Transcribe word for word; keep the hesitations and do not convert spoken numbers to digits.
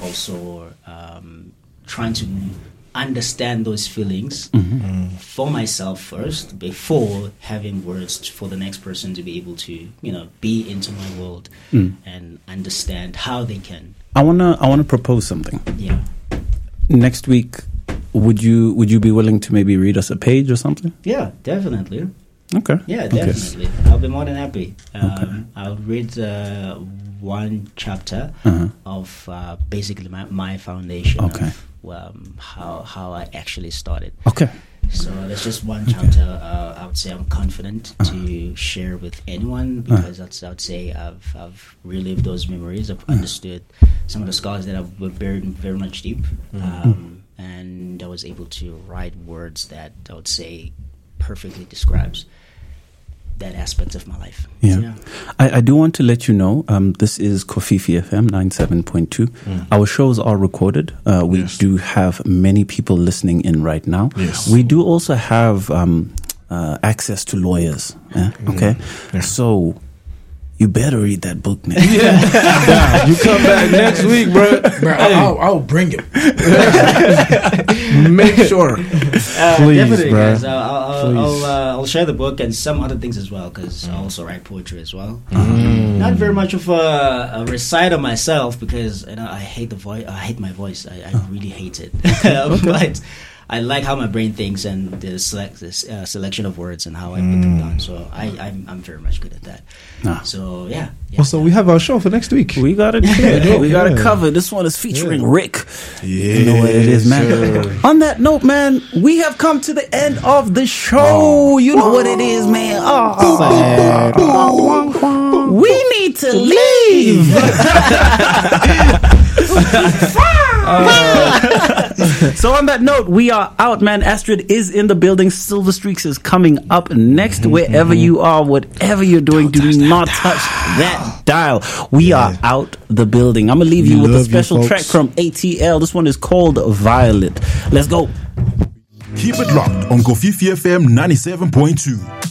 also um, trying to understand those feelings mm-hmm. for myself first before having words for the next person to be able to, you know, be into my world mm. and understand how they can. I wanna I wanna propose something. Yeah. Next week, would you would you be willing to maybe read us a page or something? Yeah, definitely. Okay. Yeah, definitely. Okay. I'll be more than happy. Um, okay. I'll read uh, one chapter uh-huh. of uh, basically my, my foundation. Okay. Of, um, how how I actually started. Okay. So there's just one chapter. Okay. Uh, I would say I'm confident uh-huh. to share with anyone because uh-huh. that's, I would say I've I've relived those memories. I've uh-huh. understood some of the scars that have were buried very much deep, mm-hmm. um, and I was able to write words that I would say perfectly describes that aspect of my life. Yeah, so, yeah. I, I do want to let you know, um, this is Kofifi F M ninety-seven point two. Mm. Our shows are recorded. Uh, we yes. do have many people listening in right now. Yes. We do also have um, uh, access to lawyers. Yeah? Mm. Okay, yeah. So you better read that book now. Yeah. Nah, you come back next week, bro. Bro, hey. I'll, I'll bring it. Make sure. Uh, Please, definitely, bro. Guys. I'll, I'll, I'll, uh, I'll share the book and some other things as well because mm. I also write poetry as well. Mm. Not very much of a, a reciter myself because you know I hate the voice. I hate my voice. I, I oh. really hate it. Okay. But I like how my brain thinks and the select this uh, selection of words and how I put them down. So I, I'm I'm very much good at that. Ah. So yeah. yeah. Well, so we have our show for next week. We got it. Yeah, we got it covered. This one is featuring yeah. Rick. Yeah, you know what it is, man. Sure. On that note, man, we have come to the end of the show. Oh. You know what it is, man. Oh, oh. We need to leave. uh, so on that note, we are out, man. Astrid is in the building. Silver Streaks is coming up next. Mm-hmm. Wherever you are, whatever you're doing, Don't do not touch that dial. We yeah. are out the building. I'm gonna leave you we with a special track from A T L. This one is called Violet. Let's go. Keep it locked on Kofifi F M ninety-seven point two.